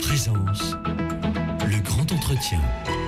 Présence, le grand entretien.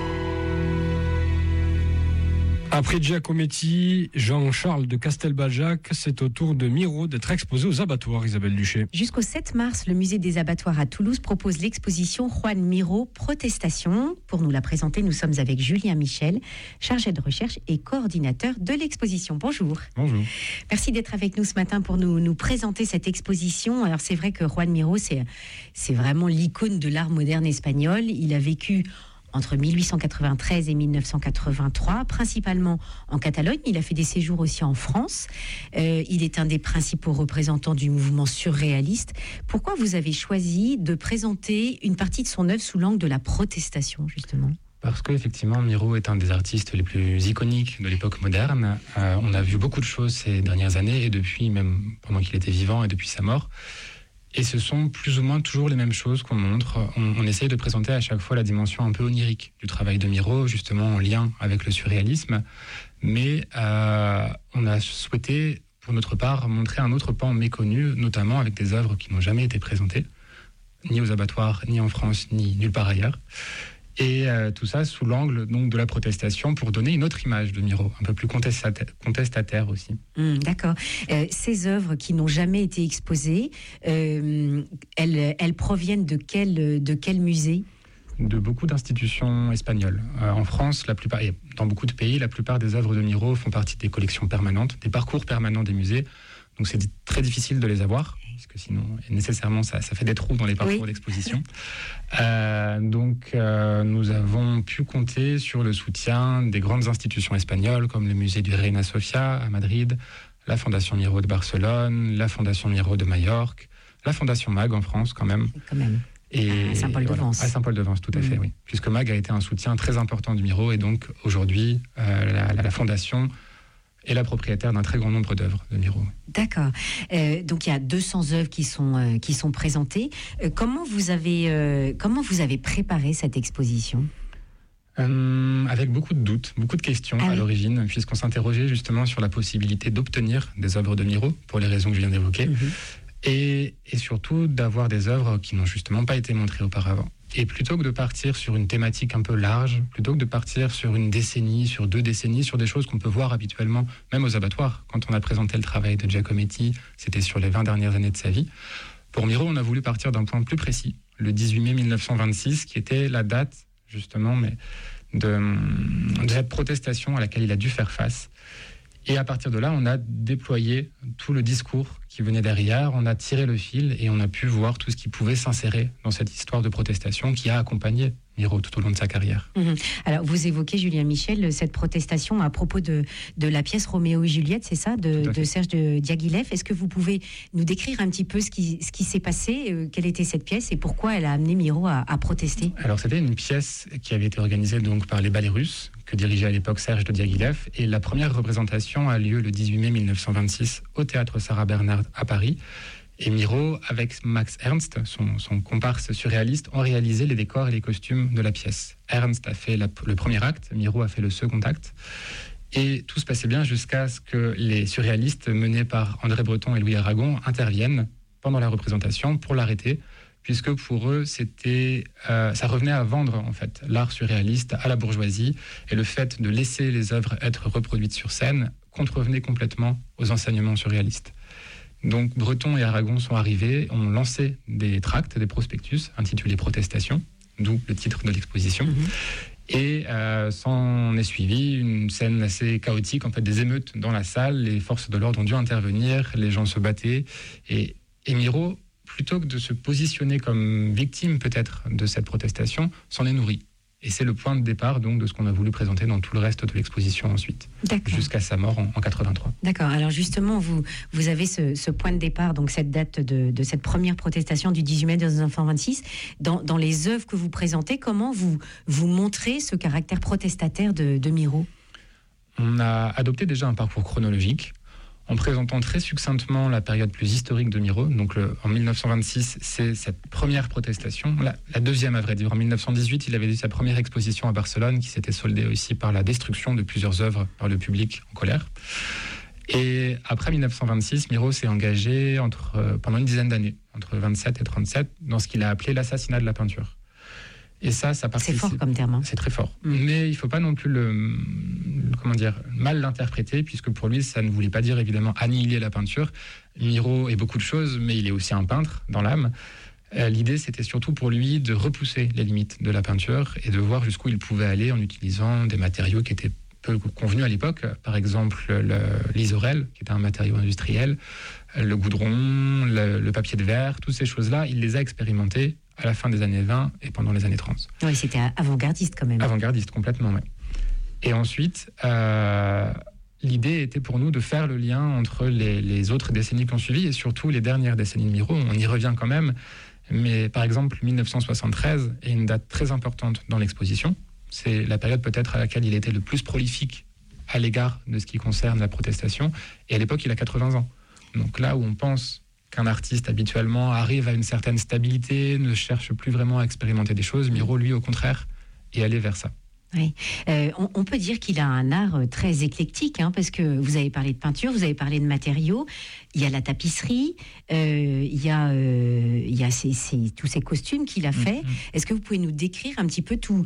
Après Giacometti, Jean-Charles de Castelbajac, c'est au tour de Miro d'être exposé aux abattoirs, Isabelle Duché. Jusqu'au 7 mars, le musée des abattoirs à Toulouse propose l'exposition Juan Miro Protestation. Pour nous la présenter, nous sommes avec Julien Michel, chargé de recherche et coordinateur de l'exposition. Bonjour. Bonjour. Merci d'être avec nous ce matin pour nous présenter cette exposition. Alors c'est vrai que Juan Miro, c'est vraiment l'icône de l'art moderne espagnol. Il a vécu entre 1893 et 1983, principalement en Catalogne. Il a fait des séjours aussi en France. Il est un des principaux représentants du mouvement surréaliste. Pourquoi vous avez choisi de présenter une partie de son œuvre sous l'angle de la protestation, justement ? Parce qu'effectivement, Miro est un des artistes les plus iconiques de l'époque moderne. On a vu beaucoup de choses ces dernières années, et depuis, même pendant qu'il était vivant et depuis sa mort. Et ce sont plus ou moins toujours les mêmes choses qu'on montre. On essaye de présenter à chaque fois la dimension un peu onirique du travail de Miro, justement en lien avec le surréalisme. Mais on a souhaité, pour notre part, montrer un autre pan méconnu, notamment avec des œuvres qui n'ont jamais été présentées, ni aux abattoirs, ni en France, ni nulle part ailleurs. Et tout ça sous l'angle donc de la protestation pour donner une autre image de Miro, un peu plus contestataire aussi. D'accord. Ces œuvres qui n'ont jamais été exposées, elles proviennent de quel musée ? De beaucoup d'institutions espagnoles. En France, la plupart, et dans beaucoup de pays, la plupart des œuvres de Miro font partie des collections permanentes, des parcours permanents des musées. Donc c'est très difficile de les avoir, parce que sinon, nécessairement, ça fait des trous dans les parcours d'exposition. Donc nous avons pu compter sur le soutien des grandes institutions espagnoles, comme le musée du Reina Sofia à Madrid, la Fondation Miro de Barcelone, la Fondation Miro de Majorque, la Fondation MAG en France quand même. Et à Saint-Paul-de-Vence. À Saint-Paul-de-Vence, tout à fait, oui. Puisque MAG a été un soutien très important du Miro, et donc aujourd'hui, la Fondation est la propriétaire d'un très grand nombre d'œuvres de Miro. D'accord. Donc il y a 200 œuvres qui sont présentées. Comment vous avez préparé cette exposition ? Avec beaucoup de doutes, beaucoup de questions à l'origine, puisqu'on s'interrogeait justement sur la possibilité d'obtenir des œuvres de Miro, pour les raisons que je viens d'évoquer, et surtout d'avoir des œuvres qui n'ont justement pas été montrées auparavant. Et plutôt que de partir sur une thématique un peu large, plutôt que de partir sur une décennie, sur 2 décennies, sur des choses qu'on peut voir habituellement, même aux abattoirs, quand on a présenté le travail de Giacometti, c'était sur les 20 dernières années de sa vie. Pour Miro, on a voulu partir d'un point plus précis, le 18 mai 1926, qui était la date, justement, de cette protestation à laquelle il a dû faire face. Et à partir de là, on a déployé tout le discours qui venait derrière, on a tiré le fil et on a pu voir tout ce qui pouvait s'insérer dans cette histoire de protestation qui a accompagné Miro tout au long de sa carrière. Alors, vous évoquez, Julien Michel, cette protestation à propos de la pièce Roméo et Juliette, c'est ça, de Serge de Diaghilev. Est-ce que vous pouvez nous décrire un petit peu ce qui s'est passé, quelle était cette pièce et pourquoi elle a amené Miro à protester ? Alors, c'était une pièce qui avait été organisée donc par les ballets russes, que dirigeait à l'époque Serge de Diaghilev, et la première représentation a lieu le 18 mai 1926 au théâtre Sarah Bernhardt à Paris. Et Miro, avec Max Ernst, son comparse surréaliste, ont réalisé les décors et les costumes de la pièce. Ernst a fait le premier acte, Miro a fait le second acte. Et tout se passait bien jusqu'à ce que les surréalistes, menés par André Breton et Louis Aragon, interviennent pendant la représentation pour l'arrêter, puisque pour eux, ça revenait à vendre en fait l'art surréaliste à la bourgeoisie, et le fait de laisser les œuvres être reproduites sur scène contrevenait complètement aux enseignements surréalistes. Donc Breton et Aragon sont arrivés, ont lancé des tracts, des prospectus intitulés Protestation, d'où le titre de l'exposition. Et s'en est suivi une scène assez chaotique, en fait, des émeutes dans la salle. Les forces de l'ordre ont dû intervenir, les gens se battaient. Et Miro, plutôt que de se positionner comme victime peut-être de cette protestation, s'en est nourri. Et c'est le point de départ donc de ce qu'on a voulu présenter dans tout le reste de l'exposition ensuite, jusqu'à sa mort en 83. D'accord. Alors justement, vous avez ce point de départ, donc cette date de cette première protestation du 18 mai 1926. Dans les œuvres que vous présentez, comment vous montrez ce caractère protestataire de Miro ? On a adopté déjà un parcours chronologique, en présentant très succinctement la période plus historique de Miro. Donc en 1926, c'est cette première protestation, la deuxième à vrai dire. En 1918, il avait eu sa première exposition à Barcelone, qui s'était soldée aussi par la destruction de plusieurs œuvres par le public en colère. Et après 1926, Miro s'est engagé pendant une dizaine d'années, entre 27 et 37, dans ce qu'il a appelé l'assassinat de la peinture. Et ça participe. C'est fort comme terme. C'est très fort. Mais il ne faut pas non plus mal l'interpréter, puisque pour lui, ça ne voulait pas dire évidemment annihiler la peinture. Miro est beaucoup de choses, mais il est aussi un peintre dans l'âme. L'idée, c'était surtout pour lui de repousser les limites de la peinture et de voir jusqu'où il pouvait aller en utilisant des matériaux qui étaient peu convenus à l'époque. Par exemple, l'isorel, qui était un matériau industriel, le goudron, le papier de verre, toutes ces choses-là, il les a expérimentées à la fin des années 20 et pendant les années 30. Oui, c'était avant-gardiste quand même. Avant-gardiste, complètement, oui. Et ensuite, l'idée était pour nous de faire le lien entre les autres décennies qui ont suivi et surtout les dernières décennies de Miro. On y revient quand même, mais par exemple, 1973 est une date très importante dans l'exposition. C'est la période peut-être à laquelle il était le plus prolifique à l'égard de ce qui concerne la protestation. Et à l'époque, il a 80 ans. Donc là où on pense qu'un artiste habituellement arrive à une certaine stabilité, ne cherche plus vraiment à expérimenter des choses, Miro, lui, au contraire, est allé vers ça. Oui. On peut dire qu'il a un art très éclectique, parce que vous avez parlé de peinture, vous avez parlé de matériaux, il y a la tapisserie, il y a tous ces costumes qu'il a fait. Est-ce que vous pouvez nous décrire un petit peu tous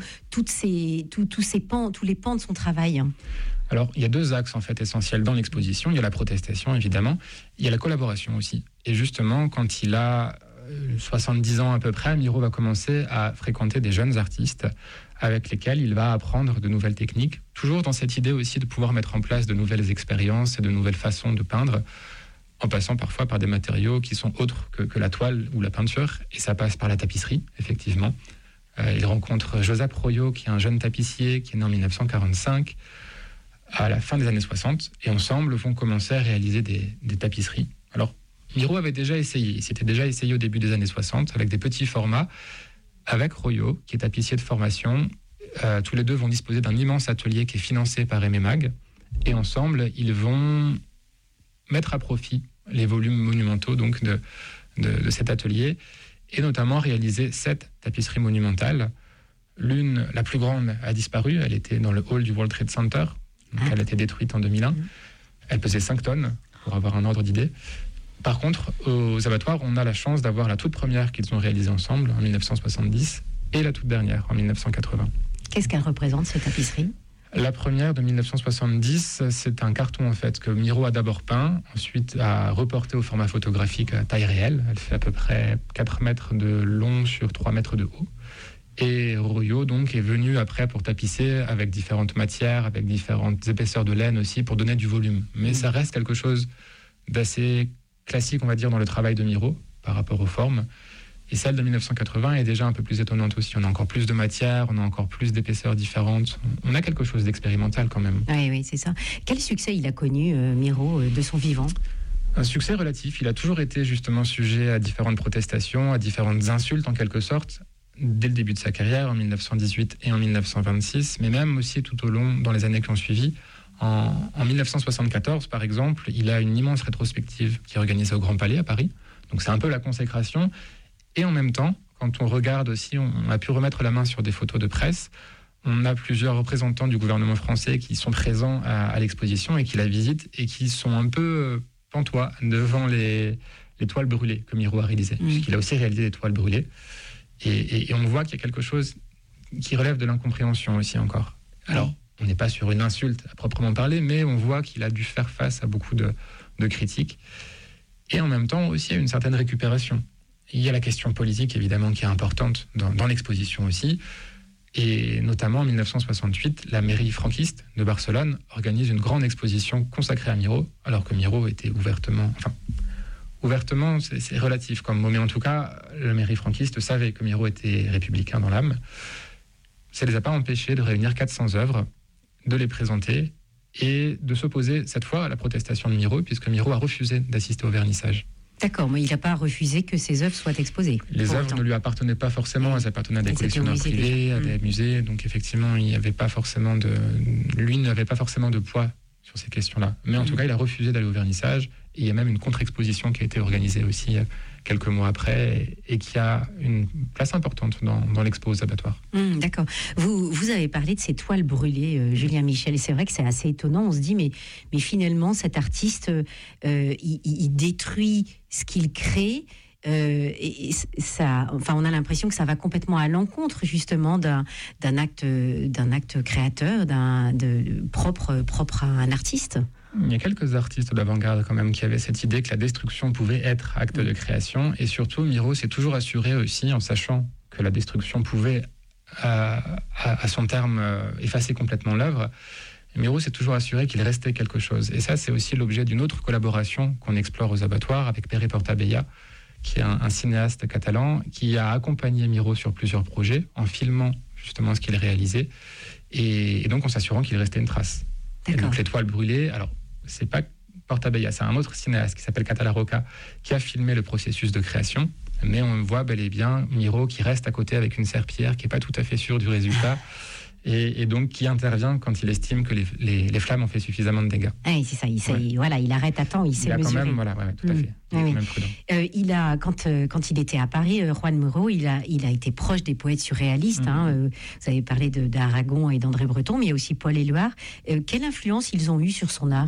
les pans de son travail? Alors, il y a deux axes en fait essentiels dans l'exposition. Il y a la protestation, évidemment. Il y a la collaboration aussi. Et justement, quand il a 70 ans à peu près, Miro va commencer à fréquenter des jeunes artistes avec lesquels il va apprendre de nouvelles techniques, toujours dans cette idée aussi de pouvoir mettre en place de nouvelles expériences et de nouvelles façons de peindre, en passant parfois par des matériaux qui sont autres que la toile ou la peinture. Et ça passe par la tapisserie, effectivement. Il rencontre Joseph Royot, qui est un jeune tapissier qui est né en 1945, à la fin des années 60, et ensemble vont commencer à réaliser des tapisseries. Alors, Miro avait déjà essayé, il s'était déjà essayé au début des années 60 avec des petits formats, avec Royot, qui est tapissier de formation. Tous les deux vont disposer d'un immense atelier qui est financé par Aimé Mag, et ensemble, ils vont mettre à profit les volumes monumentaux donc, de cet atelier, et notamment réaliser 7 tapisseries monumentales. L'une, la plus grande, a disparu, elle était dans le hall du World Trade Center. Donc, elle a été détruite en 2001. Elle pesait 5 tonnes, pour avoir un ordre d'idée. Par contre, aux abattoirs, on a la chance d'avoir la toute première qu'ils ont réalisée ensemble, en 1970, et la toute dernière, en 1980. Qu'est-ce qu'elle représente, cette tapisserie ? La première de 1970, c'est un carton en fait que Miro a d'abord peint, ensuite a reporté au format photographique à taille réelle. Elle fait à peu près 4 mètres de long sur 3 mètres de haut. Et Royot donc est venu après pour tapisser avec différentes matières, avec différentes épaisseurs de laine aussi pour donner du volume. Mais ça reste quelque chose d'assez classique, on va dire, dans le travail de Miro par rapport aux formes. Et celle de 1980 est déjà un peu plus étonnante aussi. On a encore plus de matière, on a encore plus d'épaisseurs différentes. On a quelque chose d'expérimental quand même. Oui, c'est ça. Quel succès il a connu, Miro, de son vivant ? Un succès relatif. Il a toujours été justement sujet à différentes protestations, à différentes insultes en quelque sorte, dès le début de sa carrière, en 1918 et en 1926, mais même aussi tout au long, dans les années qui ont suivi. En 1974, par exemple, il a une immense rétrospective qui est organisée au Grand Palais à Paris. Donc c'est un peu la consécration. Et en même temps, quand on regarde aussi, on a pu remettre la main sur des photos de presse. On a plusieurs représentants du gouvernement français qui sont présents à l'exposition et qui la visitent et qui sont un peu pantois devant les toiles brûlées que Miro a réalisées, puisqu'il a aussi réalisé des toiles brûlées. Et on voit qu'il y a quelque chose qui relève de l'incompréhension aussi encore. Alors, on n'est pas sur une insulte à proprement parler, mais on voit qu'il a dû faire face à beaucoup de critiques. Et en même temps aussi à une certaine récupération. Il y a la question politique, évidemment, qui est importante dans l'exposition aussi. Et notamment en 1968, la mairie franquiste de Barcelone organise une grande exposition consacrée à Miro, alors que Miro était ouvertement, c'est relatif comme mot, mais en tout cas, la mairie franquiste savait que Miro était républicain dans l'âme. Ça ne les a pas empêchés de réunir 400 œuvres, de les présenter et de s'opposer cette fois à la protestation de Miro, puisque Miro a refusé d'assister au vernissage. D'accord, mais il n'a pas refusé que ses œuvres soient exposées. Les œuvres ne lui appartenaient pas forcément, elles appartenaient à des collectionneurs privés, à des musées, donc effectivement, lui n'avait pas forcément de poids sur ces questions-là. Mais en tout cas, il a refusé d'aller au vernissage. Et il y a même une contre-exposition qui a été organisée aussi quelques mois après et qui a une place importante dans l'expo aux abattoirs. D'accord. Vous avez parlé de ces toiles brûlées, Julien Michel, et c'est vrai que c'est assez étonnant. On se dit, mais finalement, cet artiste, il détruit ce qu'il crée. Et ça, enfin, on a l'impression que ça va complètement à l'encontre justement d'un acte créateur, propre à un artiste. Il y a quelques artistes d'avant-garde quand même qui avaient cette idée que la destruction pouvait être acte de création, et surtout Miro s'est toujours assuré aussi, en sachant que la destruction pouvait à son terme effacer complètement l'œuvre. Miro s'est toujours assuré qu'il restait quelque chose, et ça c'est aussi l'objet d'une autre collaboration qu'on explore aux abattoirs avec Pere Portabella, qui est un cinéaste catalan qui a accompagné Miro sur plusieurs projets en filmant justement ce qu'il réalisait, et donc en s'assurant qu'il restait une trace. Et donc les toiles brûlées, alors c'est pas Portabella, c'est un autre cinéaste qui s'appelle Catala Roca qui a filmé le processus de création, mais on voit bel et bien Miro qui reste à côté avec une serpillière qui est pas tout à fait sûre du résultat. Et donc qui intervient quand il estime que les flammes ont fait suffisamment de dégâts. Ah, c'est ça, voilà, il arrête à temps, il sait mesurer. Quand même, tout à fait. Il est quand même prudent. Quand il était à Paris, Juan Miro, il a été proche des poètes surréalistes. Vous avez parlé d'Aragon et d'André Breton, mais il y a aussi Paul Éluard. Quelle influence ils ont eu sur son art ?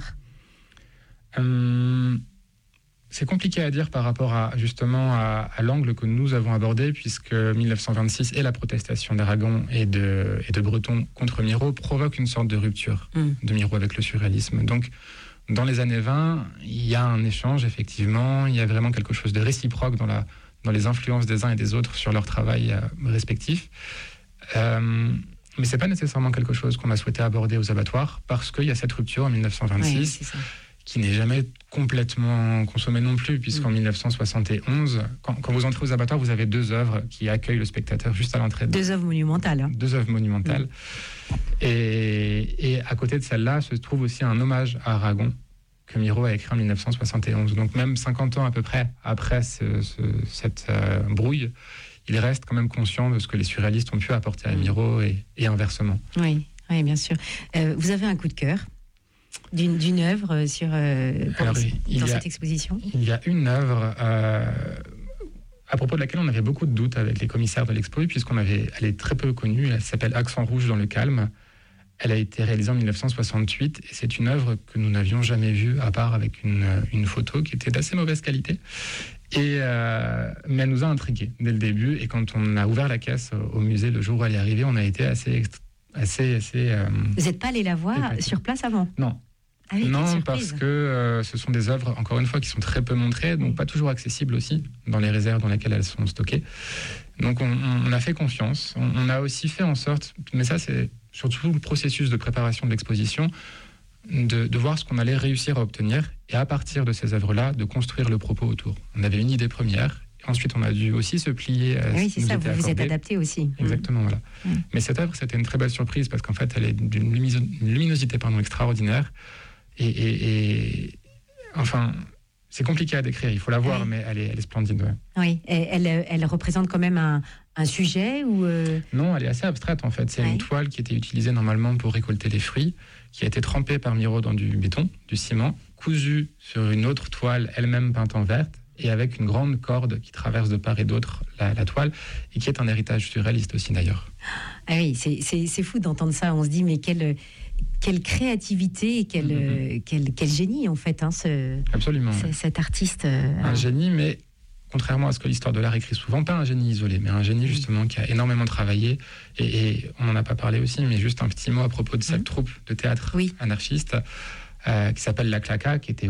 C'est compliqué à dire par rapport à l'angle que nous avons abordé, puisque 1926 et la protestation d'Aragon et de Breton contre Miro provoquent une sorte de rupture de Miro avec le surréalisme. Donc, dans les années 20, il y a un échange, effectivement, il y a vraiment quelque chose de réciproque dans les influences des uns et des autres sur leur travail respectif. Mais c'est pas nécessairement quelque chose qu'on a souhaité aborder aux abattoirs, parce qu'il y a cette rupture en 1926. Qui n'est jamais complètement consommée non plus, puisqu'en 1971, quand vous entrez aux abattoirs, vous avez 2 œuvres qui accueillent le spectateur juste à l'entrée. 2 œuvres monumentales. 2 œuvres monumentales. Et à côté de celle-là se trouve aussi un hommage à Aragon que Miro a écrit en 1971. Donc même 50 ans à peu près après cette brouille, il reste quand même conscient de ce que les surréalistes ont pu apporter à Miro et inversement. Oui, bien sûr. Vous avez un coup de cœur d'une œuvre dans cette exposition ? Il y a une œuvre à propos de laquelle on avait beaucoup de doutes avec les commissaires de l'expo, elle est très peu connue. Elle s'appelle Accent rouge dans le calme. Elle a été réalisée en 1968 et c'est une œuvre que nous n'avions jamais vue, à part avec une photo qui était d'assez mauvaise qualité. Mais elle nous a intrigués dès le début, et quand on a ouvert la caisse au musée le jour où elle est arrivée, on a été assez Vous n'êtes pas allé la voir sur place avant ? Non. Non, parce que ce sont des œuvres, encore une fois, qui sont très peu montrées, donc pas toujours accessibles aussi, dans les réserves dans lesquelles elles sont stockées. Donc on a fait confiance. On a aussi fait en sorte, mais ça c'est surtout le processus de préparation de l'exposition, de voir ce qu'on allait réussir à obtenir, et à partir de ces œuvres-là, de construire le propos autour. On avait une idée première, et ensuite on a dû aussi se plier à ce qui nous était accordé. Vous êtes adapté aussi. Exactement, voilà. Mais cette œuvre, c'était une très belle surprise, parce qu'en fait, elle est d'une luminosité extraordinaire. Et enfin, c'est compliqué à décrire, il faut la voir, mais elle est splendide. Oui, elle représente quand même un sujet ou Non, elle est assez abstraite en fait. C'est une toile qui était utilisée normalement pour récolter les fruits, qui a été trempée par Miro dans du béton, du ciment, cousue sur une autre toile, elle-même peinte en verte, et avec une grande corde qui traverse de part et d'autre la toile, et qui est un héritage surréaliste aussi d'ailleurs. Ah oui, c'est fou d'entendre ça, on se dit mais quelle créativité et quel génie en fait, Absolument, cet artiste. Un génie, mais contrairement à ce que l'histoire de l'art écrit souvent, pas un génie isolé, mais un génie justement qui a énormément travaillé, et on n'en a pas parlé aussi, mais juste un petit mot à propos de cette troupe de théâtre anarchiste qui s'appelle La Claca, qui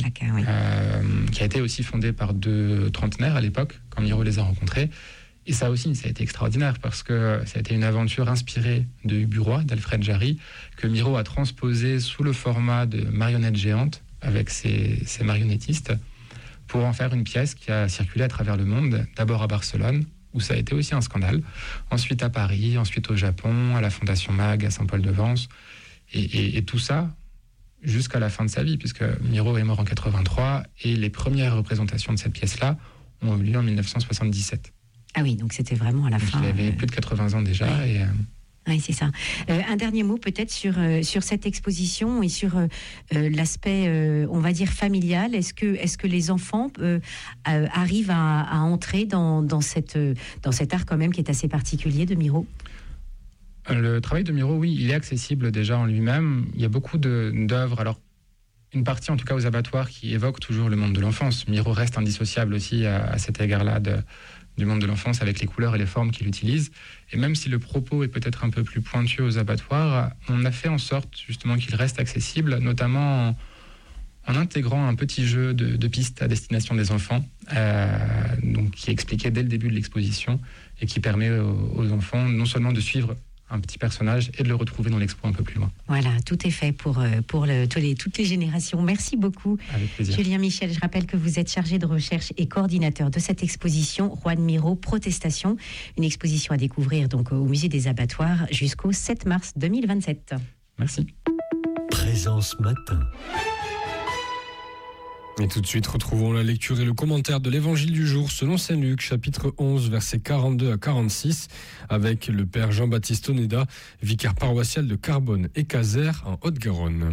a été aussi fondée par 2 trentenaires à l'époque, quand Miro les a rencontrés. Et ça aussi, ça a été extraordinaire, parce que ça a été une aventure inspirée de Ubu Roi, d'Alfred Jarry, que Miro a transposé sous le format de marionnettes géantes avec ses marionnettistes, pour en faire une pièce qui a circulé à travers le monde, d'abord à Barcelone, où ça a été aussi un scandale, ensuite à Paris, ensuite au Japon, à la Fondation Mag, à Saint-Paul-de-Vence, et tout ça jusqu'à la fin de sa vie, puisque Miro est mort en 83, et les premières représentations de cette pièce-là ont eu lieu en 1977. Ah oui, donc c'était vraiment à la fin. Il avait plus de 80 ans déjà. Oui, c'est ça. Un dernier mot peut-être sur cette exposition et sur l'aspect, on va dire, familial. Est-ce que les enfants arrivent à entrer dans cet art quand même qui est assez particulier de Miro ? Le travail de Miro, oui, il est accessible déjà en lui-même. Il y a beaucoup d'œuvres, alors une partie en tout cas aux abattoirs qui évoque toujours le monde de l'enfance. Miro reste indissociable aussi à cet égard-là du monde de l'enfance avec les couleurs et les formes qu'il utilise. Et même si le propos est peut-être un peu plus pointu aux abattoirs, on a fait en sorte justement qu'il reste accessible, notamment en intégrant un petit jeu de pistes à destination des enfants, donc qui est expliqué dès le début de l'exposition et qui permet aux enfants non seulement de suivre un petit personnage et de le retrouver dans l'expo un peu plus loin. Voilà, tout est fait pour toutes les générations. Merci beaucoup, avec plaisir. Julien Michel. Je rappelle que vous êtes chargé de recherche et coordinateur de cette exposition Juan Miro Protestation, une exposition à découvrir donc au Musée des Abattoirs jusqu'au 7 mars 2027. Merci. Présence matin. Et tout de suite, retrouvons la lecture et le commentaire de l'évangile du jour selon Saint Luc, chapitre 11, versets 42 à 46, avec le père Jean-Baptiste Oneda, vicaire paroissial de Carbone et Caser en Haute-Garonne.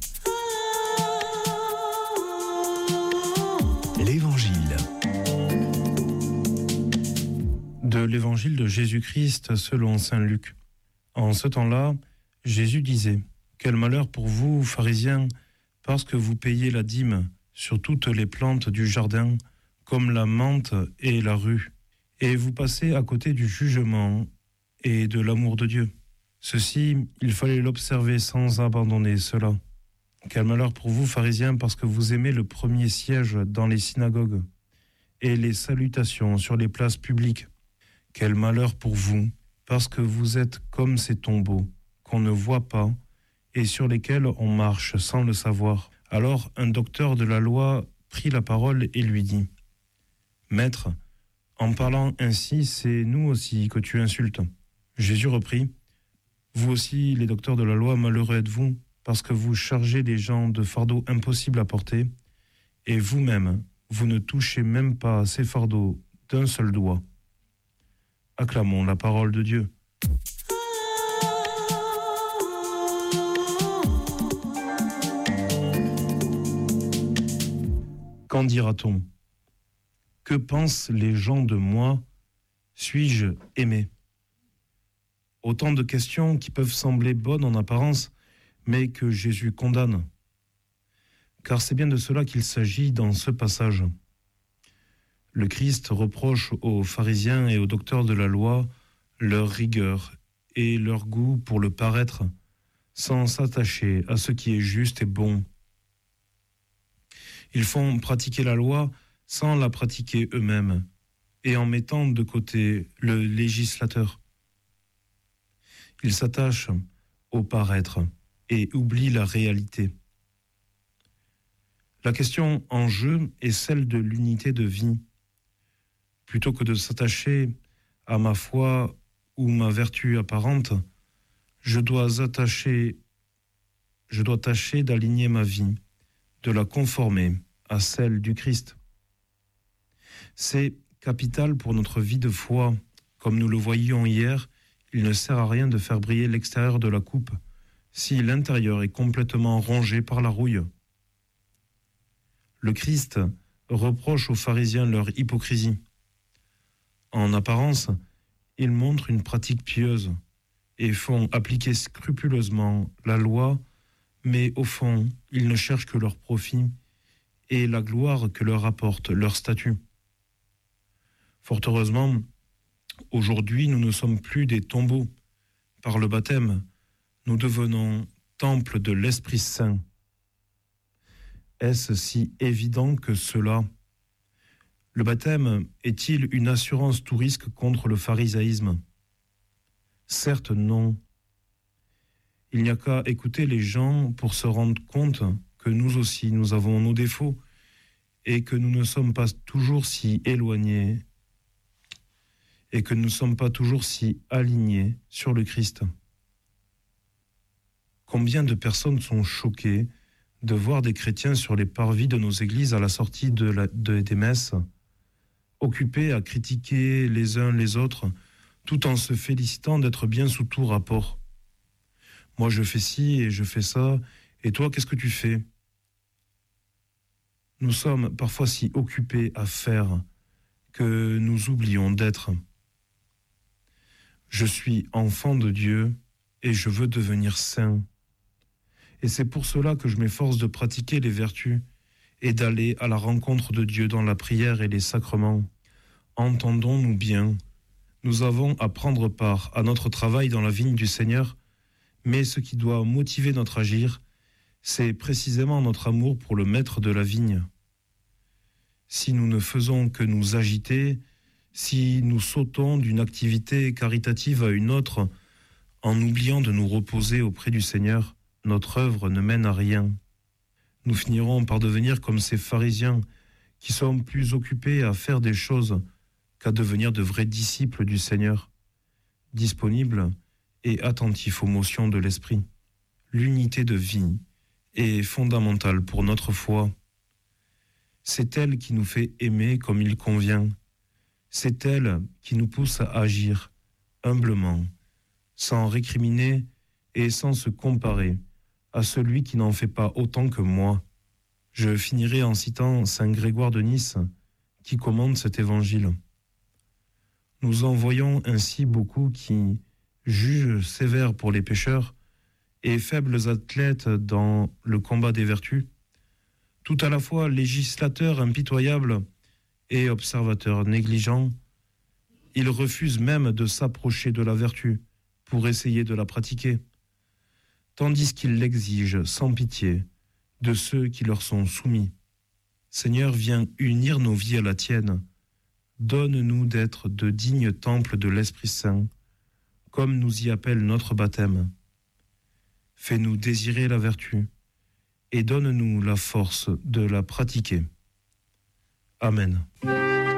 L'évangile. De l'évangile de Jésus-Christ selon Saint Luc. En ce temps-là, Jésus disait : « Quel malheur pour vous, pharisiens, parce que vous payez la dîme sur toutes les plantes du jardin, comme la menthe et la rue, et vous passez à côté du jugement et de l'amour de Dieu. Ceci, il fallait l'observer sans abandonner cela. Quel malheur pour vous, pharisiens, parce que vous aimez le premier siège dans les synagogues et les salutations sur les places publiques. Quel malheur pour vous, parce que vous êtes comme ces tombeaux qu'on ne voit pas et sur lesquels on marche sans le savoir. » Alors un docteur de la loi prit la parole et lui dit : « Maître, en parlant ainsi, c'est nous aussi que tu insultes. » Jésus reprit : « Vous aussi, les docteurs de la loi, malheureux êtes-vous, parce que vous chargez les gens de fardeaux impossibles à porter, et vous-même, vous ne touchez même pas à ces fardeaux d'un seul doigt. » Acclamons la parole de Dieu. Qu'en dira-t-on ? Que pensent les gens de moi ? Suis-je aimé ? Autant de questions qui peuvent sembler bonnes en apparence, mais que Jésus condamne. Car c'est bien de cela qu'il s'agit dans ce passage. Le Christ reproche aux pharisiens et aux docteurs de la loi leur rigueur et leur goût pour le paraître, sans s'attacher à ce qui est juste et bon. Ils font pratiquer la loi sans la pratiquer eux-mêmes et en mettant de côté le législateur. Ils s'attachent au paraître et oublient la réalité. La question en jeu est celle de l'unité de vie. Plutôt que de s'attacher à ma foi ou ma vertu apparente, je dois tâcher d'aligner ma vie, de la conformer à celle du Christ. C'est capital pour notre vie de foi. Comme nous le voyions hier, il ne sert à rien de faire briller l'extérieur de la coupe si l'intérieur est complètement rongé par la rouille. Le Christ reproche aux pharisiens leur hypocrisie. En apparence, ils montrent une pratique pieuse et font appliquer scrupuleusement la loi, mais au fond, ils ne cherchent que leur profit et la gloire que leur apporte leur statut. Fort heureusement, aujourd'hui, nous ne sommes plus des tombeaux. Par le baptême, nous devenons temple de l'Esprit Saint. Est-ce si évident que cela ? Le baptême est-il une assurance tout risque contre le pharisaïsme ? Certes, non. Il n'y a qu'à écouter les gens pour se rendre compte que nous aussi, nous avons nos défauts et que nous ne sommes pas toujours si éloignés et que nous ne sommes pas toujours si alignés sur le Christ. Combien de personnes sont choquées de voir des chrétiens sur les parvis de nos églises à la sortie des messes, occupés à critiquer les uns les autres tout en se félicitant d'être bien sous tout rapport. Moi, je fais ci et je fais ça, et toi, qu'est-ce que tu fais ? Nous sommes parfois si occupés à faire que nous oublions d'être. Je suis enfant de Dieu et je veux devenir saint. Et c'est pour cela que je m'efforce de pratiquer les vertus et d'aller à la rencontre de Dieu dans la prière et les sacrements. Entendons-nous bien, nous avons à prendre part à notre travail dans la vigne du Seigneur, mais ce qui doit motiver notre agir, c'est précisément notre amour pour le maître de la vigne. Si nous ne faisons que nous agiter, si nous sautons d'une activité caritative à une autre, en oubliant de nous reposer auprès du Seigneur, notre œuvre ne mène à rien. Nous finirons par devenir comme ces pharisiens qui sont plus occupés à faire des choses qu'à devenir de vrais disciples du Seigneur, disponibles et attentifs aux motions de l'Esprit. L'unité de vie est fondamentale pour notre foi. C'est elle qui nous fait aimer comme il convient. C'est elle qui nous pousse à agir humblement, sans récriminer et sans se comparer à celui qui n'en fait pas autant que moi. Je finirai en citant saint Grégoire de Nice, qui commande cet évangile. Nous en voyons ainsi beaucoup qui jugent sévères pour les pécheurs et faibles athlètes dans le combat des vertus, tout à la fois législateurs impitoyables et observateurs négligents. Ils refusent même de s'approcher de la vertu pour essayer de la pratiquer, tandis qu'ils l'exigent sans pitié de ceux qui leur sont soumis. Seigneur, viens unir nos vies à la tienne. Donne-nous d'être de dignes temples de l'Esprit Saint, comme nous y appelle notre baptême. Fais-nous désirer la vertu et donne-nous la force de la pratiquer. Amen.